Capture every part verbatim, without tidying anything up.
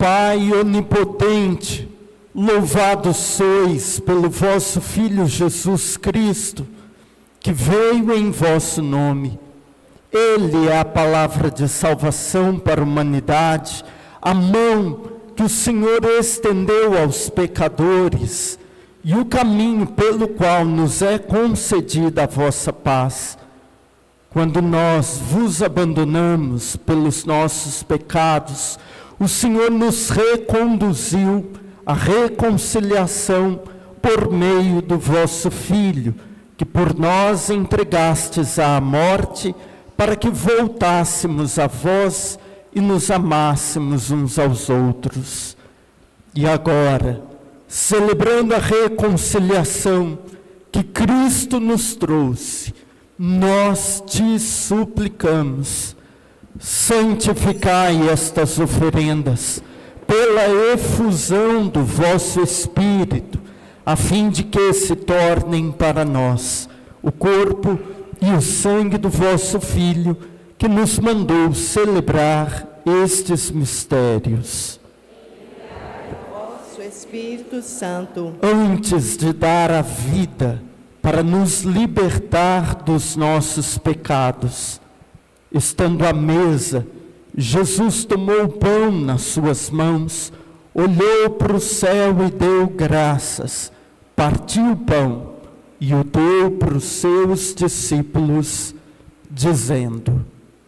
Pai onipotente, louvado sois pelo vosso Filho Jesus Cristo, que veio em vosso nome. Ele é a palavra de salvação para a humanidade, a mão que o Senhor estendeu aos pecadores e o caminho pelo qual nos é concedida a vossa paz. Quando nós vos abandonamos pelos nossos pecados, o Senhor nos reconduziu à reconciliação por meio do vosso Filho, que por nós entregastes à morte, para que voltássemos a vós e nos amássemos uns aos outros. E agora, celebrando a reconciliação que Cristo nos trouxe, nós te suplicamos, santificai estas oferendas pela efusão do vosso Espírito, a fim de que se tornem para nós o corpo e o sangue do vosso Filho, que nos mandou celebrar estes mistérios. Vosso Espírito Santo, Antes de dar a vida para nos libertar dos nossos pecados, estando à mesa, Jesus tomou o pão nas suas mãos, olhou para o céu e deu graças, partiu o pão e o deu para os seus discípulos, dizendo: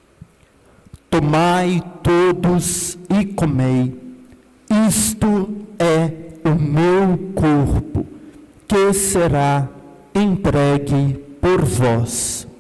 tomai todos e comei, isto é o meu corpo, que será entregue por vós.